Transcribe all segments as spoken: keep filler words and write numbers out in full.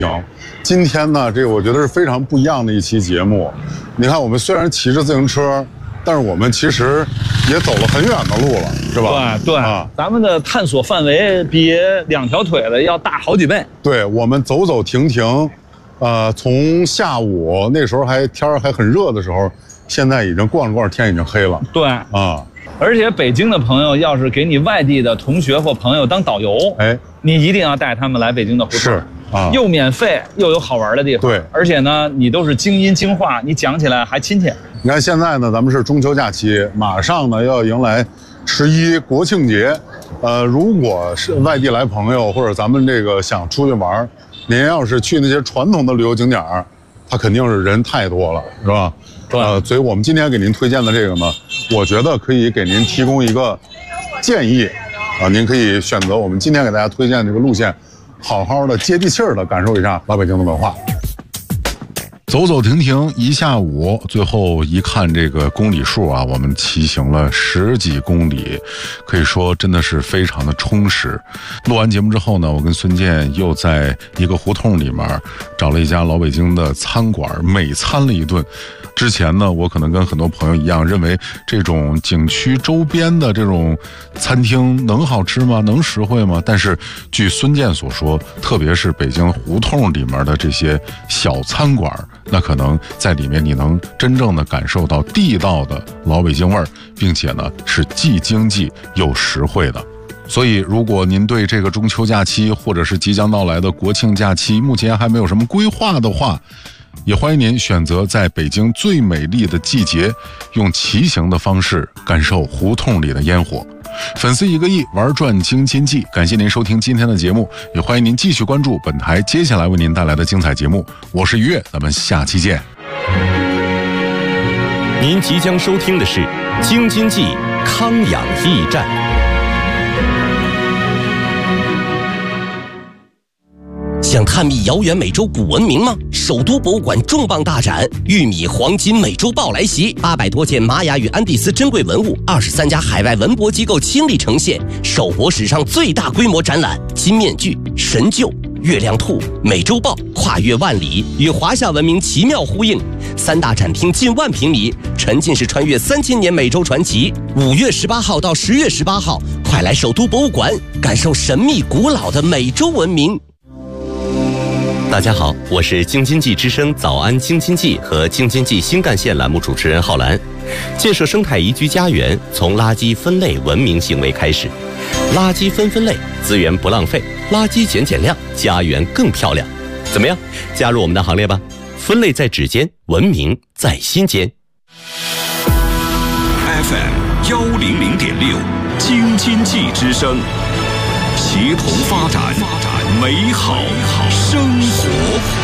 今天呢，这个我觉得是非常不一样的一期节目。你看，我们虽然骑着自行车，但是我们其实也走了很远的路了，是吧？ 对对、啊，咱们的探索范围比两条腿的要大好几倍。 对，我们走走停停，呃，从下午那时候还天还很热的时候，现在已经逛着逛着天已经黑了。 对啊。而且北京的朋友要是给你外地的同学或朋友当导游，哎，你一定要带他们来北京的胡同， 是啊， 又免费又有好玩的地方。 对， 而且呢，你都是京音京话，你讲起来还亲切。 你看现在呢，咱们是中秋假期，马上呢要迎来十一国庆节，呃，如果是外地来朋友或者咱们这个想出去玩，您要是去那些传统的旅游景点，它肯定是人太多了，是吧？呃，所以我们今天给您推荐的这个呢，我觉得可以给您提供一个建议，啊，您可以选择我们今天给大家推荐这个路线，好好的接地气儿的感受一下老北京的文化。走走停停一下午，最后一看这个公里数啊，我们骑行了十几公里，可以说真的是非常的充实。录完节目之后呢，我跟孙健又在一个胡同里面找了一家老北京的餐馆，美餐了一顿。之前呢，我可能跟很多朋友一样，认为这种景区周边的这种餐厅能好吃吗？能实惠吗？但是据孙健所说，特别是北京胡同里面的这些小餐馆，那可能在里面你能真正的感受到地道的老北京味儿，并且呢是既经济又实惠的。所以如果您对这个中秋假期或者是即将到来的国庆假期目前还没有什么规划的话，也欢迎您选择在北京最美丽的季节，用骑行的方式感受胡同里的烟火。粉丝一个亿，玩转京津冀。感谢您收听今天的节目，也欢迎您继续关注本台接下来为您带来的精彩节目。我是于越，咱们下期见。 您即将收听的是京津冀康养驿站。想探秘遥远美洲古文明吗？首都博物馆重磅大展“玉米黄金美洲豹”来袭，八百多件玛雅与安第斯珍贵文物，二十三家海外文博机构倾力呈现，首博史上最大规模展览。金面具、神鹫、月亮兔、美洲豹跨越万里，与华夏文明奇妙呼应。三大展厅近万平米，沉浸式穿越三千年美洲传奇。五月十八号到十月十八号，快来首都博物馆感受神秘古老的美洲文明。大家好，我是京津冀之声早安京津冀和京津冀新干线栏目主持人浩然。建设生态宜居家园，从垃圾分类文明行为开始，垃圾分分类，资源不浪费，垃圾减减量，家园更漂亮。怎么样？加入我们的行列吧！分类在指尖，文明在心间。 F M 幺零零点六，京津冀之声，协同发展，美好生活。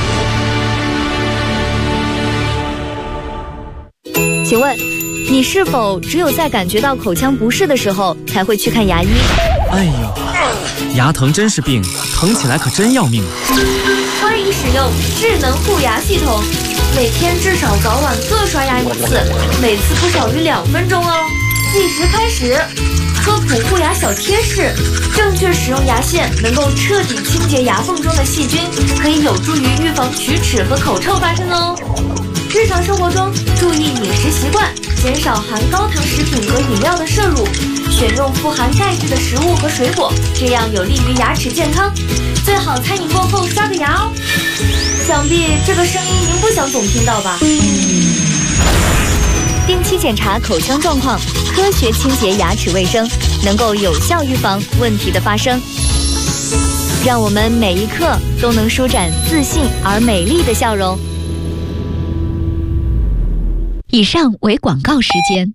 请问，你是否只有在感觉到口腔不适的时候才会去看牙医？ 哎呦，牙疼真是病，疼起来可真要命啊！ 欢迎使用智能护牙系统，每天至少早晚各刷牙一次，每次不少于两分钟哦。计时开始。科普护牙小贴士：正确使用牙线能够彻底清洁牙缝中的细菌，可以有助于预防龋齿和口臭发生哦。日常生活中注意饮食习惯，减少含高糖食品和饮料的摄入，选用富含钙质的食物和水果，这样有利于牙齿健康。最好餐饮过后刷个牙哦。想必这个声音您不想总听到吧？定期检查口腔状况，科学清洁牙齿卫生，能够有效预防问题的发生。让我们每一刻都能舒展自信而美丽的笑容。 以上为广告时间。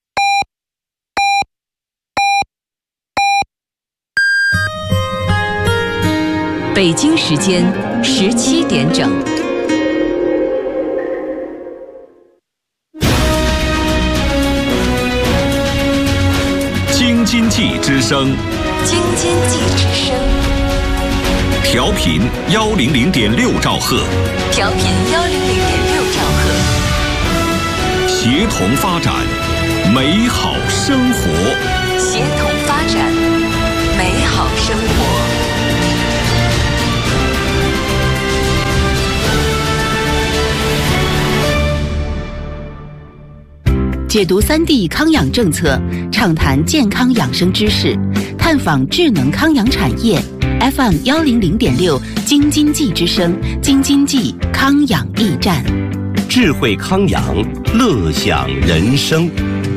北京时间十七点整。 京津冀之声， 京津冀之声， 调频幺零零点六兆赫， 调频幺零零点六兆赫， 协同发展，美好生活， 协同发展，美好生活。 解读 三 D 康养政策，畅谈健康养生知识，探访智能康养产业。F M 幺零零点六京津冀之声，京津冀康养驿站， 智慧康养，乐享人生。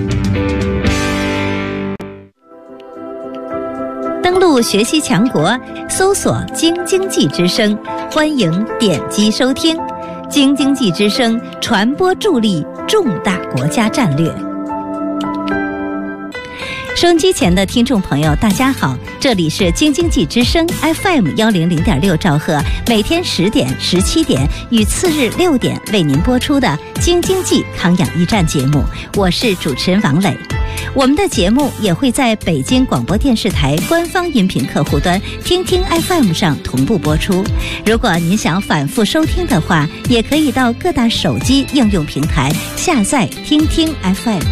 登录学习强国，搜索京津冀之声，欢迎点击收听。京津冀之声传播助力重大国家战略。收音机前的听众朋友大家好，这里是京津冀之声 F M 幺零零点六兆赫，每天十点、十七点与次日六点为您播出的京津冀康养驿站节目，我是主持人王磊。我们的节目也会在北京广播电视台官方音频客户端听听 F M 上同步播出。如果您想反复收听的话，也可以到各大手机应用平台下载听听 F M。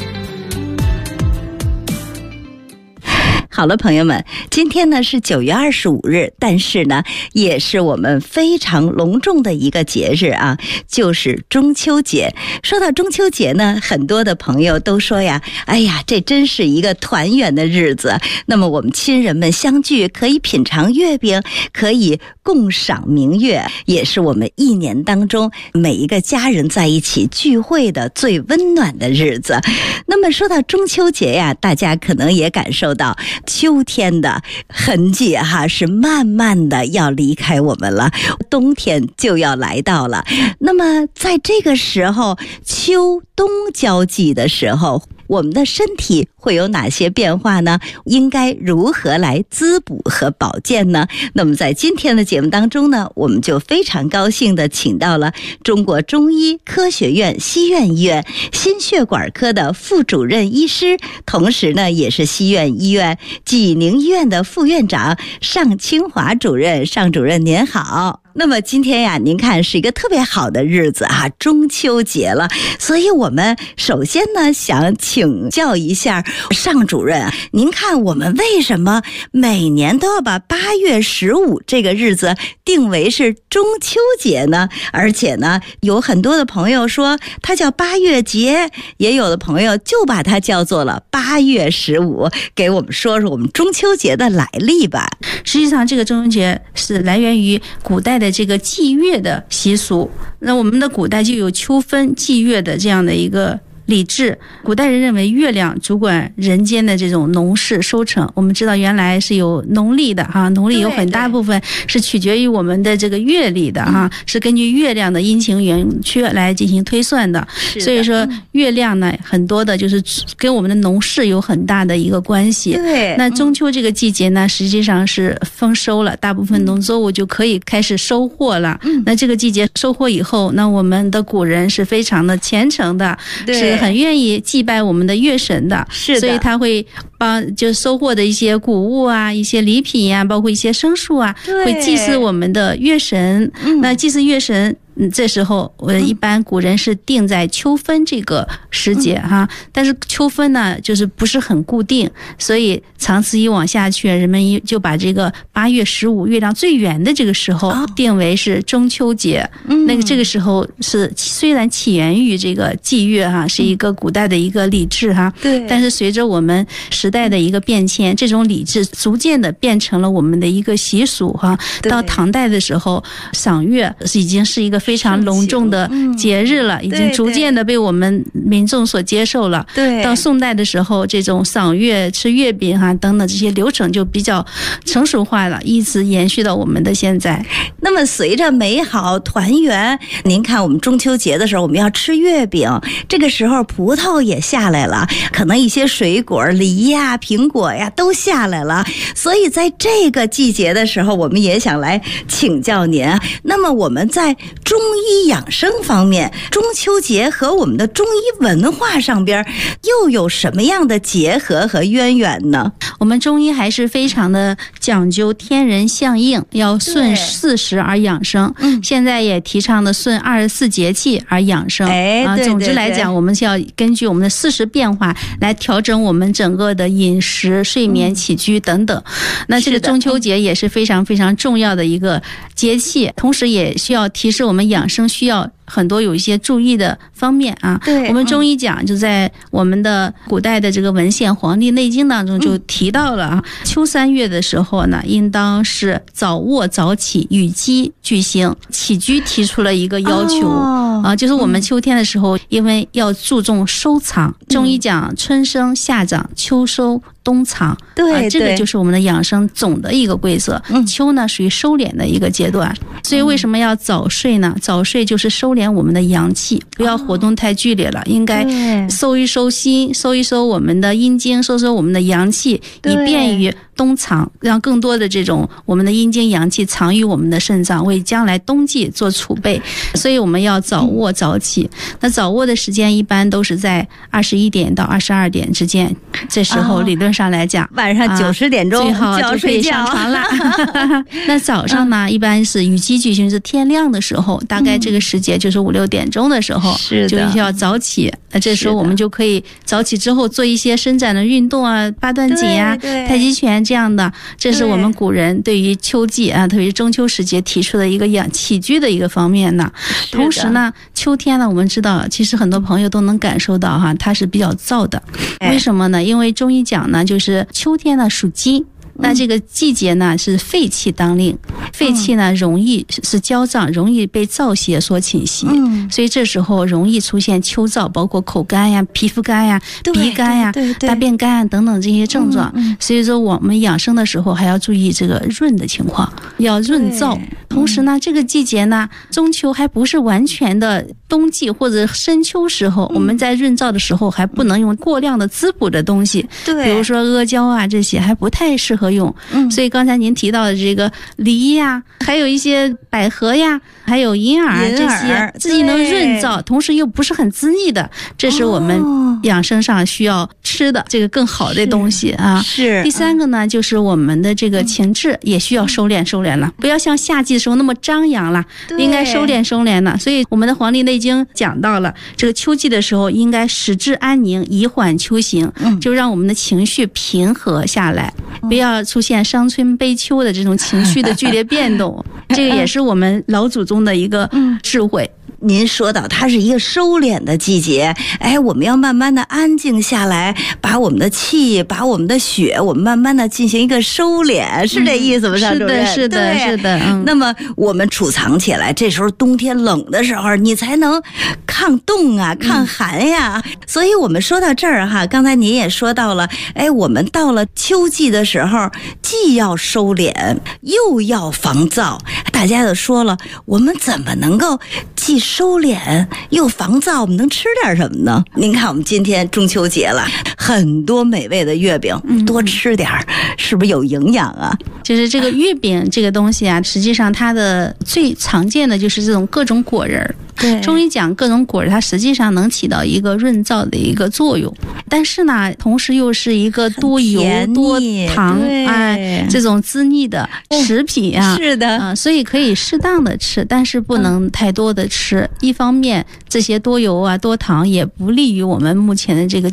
好了，朋友们，今天呢是九月二十五日，但是呢也是我们非常隆重的一个节日啊，就是中秋节。说到中秋节呢，很多的朋友都说呀，哎呀，这真是一个团圆的日子。那么我们亲人们相聚，可以品尝月饼，可以共赏明月，也是我们一年当中每一个家人在一起聚会的最温暖的日子。那么说到中秋节呀，大家可能也感受到秋天的痕迹哈，是慢慢的要离开我们了，冬天就要来到了。那么在这个时候，秋冬交际的时候，我们的身体会有哪些变化呢？应该如何来滋补和保健呢？那么在今天的节目当中呢，我们就非常高兴的请到了中国中医科学院西苑医院心血管科的副主任医师，同时呢也是西苑医院济宁医院的副院长尚清华主任。尚主任您好。那么今天呀，您看是一个特别好的日子啊，中秋节了，所以我们首先呢想请教一下尚主任，您看我们为什么每年都要把八月十五这个日子定为是中秋节呢？而且呢，有很多的朋友说它叫八月节，也有的朋友就把它叫做了八月十五。给我们说说我们中秋节的来历吧。 实际上，这个中秋节是来源于古代的这个祭月的习俗。那我们的古代就有秋分祭月的这样的一个礼制。古代人认为月亮主管人间的这种农事收成。我们知道原来是有农历的哈，农历有很大部分是取决于我们的这个月历的哈，是根据月亮的阴晴圆缺来进行推算的。所以说月亮呢，很多的就是跟我们的农事有很大的一个关系。对。那中秋这个季节呢，实际上是丰收了，大部分农作物就可以开始收获了。嗯。那这个季节收获以后，那我们的古人是非常的虔诚的，是很愿意祭拜我们的月神的。是的。所以他会帮就收获的一些谷物啊，一些礼品呀、啊，包括一些牲畜啊，会祭祀我们的月神。嗯。那祭祀月神，嗯，这时候我一般古人是定在秋分这个时节哈，但是秋分呢就是不是很固定，所以长此以往下去，人们就把这个八月十五月亮最圆的这个时候定为是中秋节。嗯，那个这个时候是虽然起源于这个祭月哈，是一个古代的一个礼制哈，对，但是随着我们时代的一个变迁，这种礼制逐渐的变成了我们的一个习俗哈。到唐代的时候，赏月已经是一个非常隆重的节日了，已经逐渐的被我们民众所接受了。对。到宋代的时候，这种赏月、吃月饼哈等等这些流程就比较成熟化了，一直延续到我们的现在。 那么随着美好团圆，您看我们中秋节的时候，我们要吃月饼，这个时候葡萄也下来了，可能一些水果，梨呀、苹果呀都下来了。所以在这个季节的时候，我们也想来请教您。那么我们在中医养生方面，中秋节和我们的中医文化上边又有什么样的结合和渊源呢？ 我们中医还是非常的讲究天人相应，要顺四时而养生。嗯，现在也提倡的顺二十四节气而养生。哎，啊，总之来讲，我们是要根据我们的四时变化来调整我们整个的饮食、睡眠、起居等等。那这个中秋节也是非常非常重要的一个节气，同时也需要提示我们养生需要很多有一些注意的方面啊。 对， 我们中医讲就在我们的古代的这个文献《黄帝内经》当中就提到了啊，秋三月的时候呢，应当是早卧早起，与鸡俱行。起居提出了一个要求、哦、啊，就是我们秋天的时候，因为要注重收藏。嗯、中医讲春生夏长秋收冬藏， 对、 啊，这个就是我们的养生总的一个规则。嗯，秋呢属于收敛的一个阶段，所以为什么要早睡呢？早睡就是收敛我们的阳气，不要活动太剧烈了，哦、应该收一收心，收一收我们的阴经，收收我们的阳气，以便于冬藏，让更多的这种我们的阴经阳气藏于我们的肾脏，为将来冬季做储备。所以我们要早卧早起。那早卧的时间一般都是在二十一点到二十二点之间，这时候理论上来讲，啊、 晚上九十点钟、 啊、最好就可以上床了。那早上呢，一般是与鸡俱行，是天亮的时候，大概这个时节就是五六点钟的时候， 是就要早起。那这时候我们就可以早起之后做一些伸展的运动啊，八段锦啊、太极拳这样的。这是我们古人对于秋季啊，特别是中秋时节提出的一个养起居的一个方面呢。同时呢，秋天呢，我们知道，其实很多朋友都能感受到哈，它是比较燥的。为什么呢？因为中医讲呢，就是秋天呢属金。那这个季节呢是肺气当令，肺气呢容易是焦胀，容易被燥邪所侵袭，嗯，所以这时候容易出现秋燥，包括口干呀、皮肤干呀、鼻干呀、 对对对大便干啊等等这些症状。嗯嗯、所以说我们养生的时候还要注意这个润的情况，要润燥。同时呢，这个季节呢，中秋还不是完全的冬季或者深秋时候，嗯、我们在润燥的时候还不能用过量的滋补的东西， 对， 比如说阿胶啊这些还不太适合用。嗯，所以刚才您提到的这个梨呀，还有一些百合呀，还有银耳这些，自己能润燥，同时又不是很滋腻的，这是我们养生上需要吃的这个更好的东西啊。 是。 第三个呢，就是我们的这个情志也需要收敛收敛了，不要像夏季的时候那么张扬了，应该收敛收敛了。所以我们的《黄帝内经》讲到了，这个秋季的时候应该使志安宁，以缓秋行，嗯，就让我们的情绪平和下来，不要出现伤春悲秋的这种情绪的剧烈变动。这个也是我们老祖宗的一个智慧。 您说到它是一个收敛的季节，哎，我们要慢慢的安静下来，把我们的气，把我们的血，我们慢慢的进行一个收敛，是这意思吗？ 是的，是的，是的。嗯、 那么我们储藏起来，这时候冬天冷的时候，你才能抗冻啊，抗寒呀。嗯、所以我们说到这儿哈，刚才您也说到了，哎，我们到了秋季的时候，既要收敛，又要防燥。大家都说了，我们怎么能够既收敛又防燥，我们能吃点什么呢？您看我们今天中秋节了，很多美味的月饼，多吃点，是不是有营养啊？ 就是这个月饼这个东西啊，实际上它的最常见的就是这种各种果仁儿。 对， 中医讲各种果仁，它实际上能起到一个润燥的一个作用，但是呢，同时又是一个多油多糖哎这种滋腻的食品啊。 是的啊，所以可以适当的吃，但是不能太多的吃。一方面，这些多油啊多糖也不利于我们目前的这个